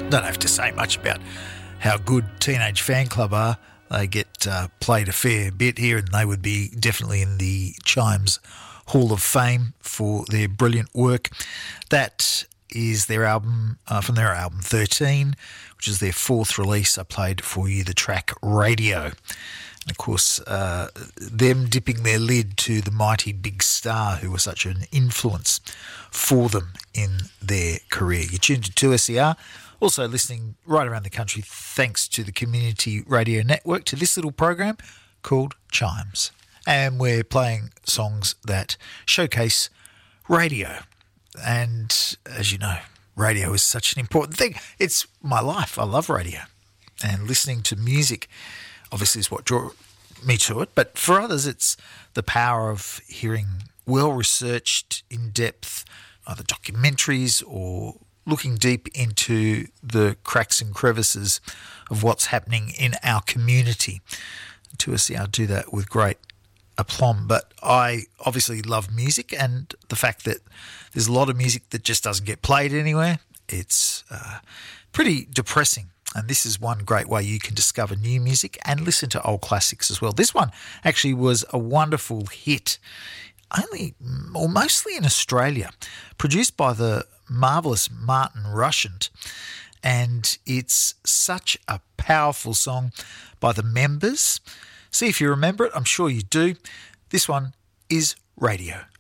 Don't have to say much about how good Teenage Fan Club are. They get played a fair bit here, and they would be definitely in the Chimes Hall of Fame for their brilliant work. That is their album, from their album 13, which is their fourth release. I played for you the track Radio. And of course, them dipping their lid to the mighty Big Star, who was such an influence for them in their career. You're tuned to 2SER, also listening right around the country thanks to the Community Radio Network to this little program called Chimes. And we're playing songs that showcase radio. And as you know, radio is such an important thing. It's my life. I love radio. And listening to music obviously is what drew me to it. But for others, it's the power of hearing well-researched, in-depth either documentaries or looking deep into the cracks and crevices of what's happening in our community. 2SER do that with great aplomb. But I obviously love music, and the fact that there's a lot of music that just doesn't get played anywhere, it's pretty depressing. And this is one great way you can discover new music and listen to old classics as well. This one actually was a wonderful hit, only or mostly in Australia, produced by the marvellous Martin Rushent. And it's such a powerful song by the Members. See if you remember it. I'm sure you do. This one is Radio.